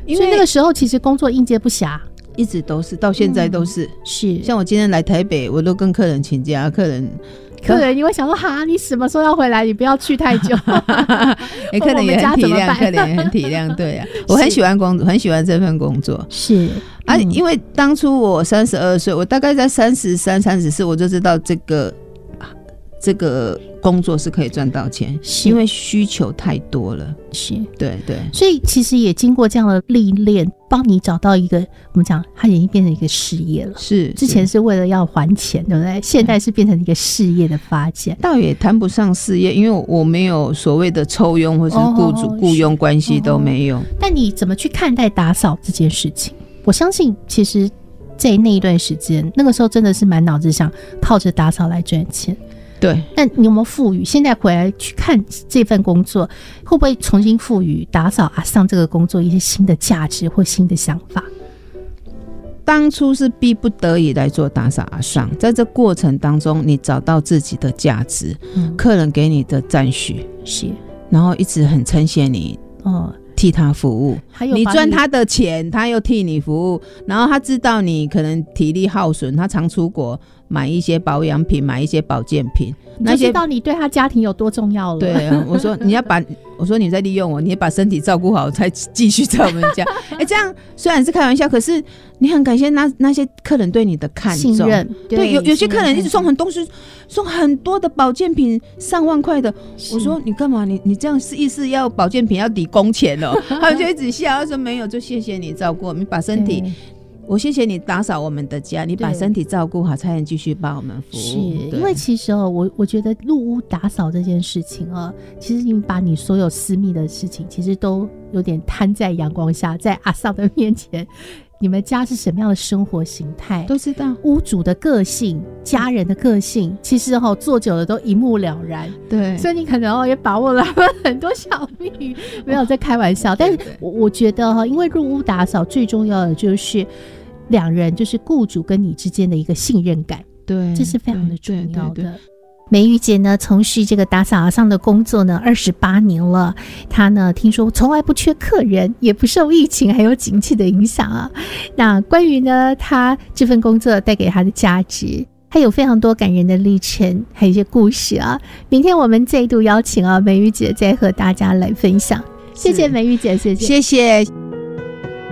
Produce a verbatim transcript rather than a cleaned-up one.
因为那个时候其实工作应接不暇， 一直都是，到现在都是、嗯、 是。 像我今天来台北，我都跟客人请假，客人客人你会想说哈，你什么时候要回来？你不要去太久。 欸、客人也很体谅，客人也很体谅，对啊，我很喜欢工作，很喜欢这份工作， 是啊、嗯，因为当初我三十二岁，我大概在三十三、三十四，我就知道这个这个工作是可以赚到钱，因为需求太多了， 是， 对对， 所以其实也经过这样的历练，帮你找到一个我们讲，它已经变成一个事业了。 是， 之前是为了要还钱，对不对？现在是变成一个事业的发展， 倒也谈不上事业，因为我没有所谓的抽佣或是雇主雇佣关系都没有、哦。 但你怎么去看待打扫这件事情？我相信，其实，在那一段时间，那个时候真的是满脑子想靠着打扫来赚钱。 对， 那你有没有赋予？现在回来去看这份工作，会不会重新赋予打扫阿桑这个工作一些新的价值或新的想法？ 当初是逼不得已来做打扫阿桑，在这过程当中，你找到自己的价值、嗯，客人给你的赞许， 是， 然后一直很称谢你，哦。替他服务，你赚他的钱，他又替你服务，然后他知道你可能体力耗损，他常出国买一些保养品，买一些保健品， 你就知道你对他家庭有多重要了。 对啊，我说你要把，我说你在利用我，你也把身体照顾好，才继续在我们家。哎、欸，这样虽然是开玩笑，可是你很感谢那那些客人对你的看重、 信任。 对，对有有些客人一直送很多东西，送很多的保健品，上万块的。我说你干嘛？你你这样试一试，要保健品要抵工钱哦。他们就一直笑，他说没有，就谢谢你照顾我们，把身体。我谢谢你打扫我们的家，你把身体照顾好，才能继续帮我们服务。 是因为其实哦，我我觉得入屋打扫这件事情哦，其实你把你所有私密的事情，其实都有点摊在阳光下，在阿桑的面前。你们家是什么样的生活形态都知道， 屋主的个性，家人的个性，其实哦做久了都一目了然。 对， 所以你可能哦也把握了他们很多小秘密，没有在开玩笑。但是我我觉得哈、哦，因为入屋打扫最重要的就是两人，就是雇主跟你之间的一个信任感。 对， 这是非常的重要的。 对对对对， 美玉姐呢，从事这个打扫阿桑的工作呢二十八年了。她呢，听说从来不缺客人，也不受疫情还有景气的影响啊。那关于呢，她这份工作带给她的价值，还有非常多感人的历程，还有一些故事啊。明天我们再度邀请啊，美玉姐再和大家来分享。谢谢美玉姐，谢谢， 谢谢。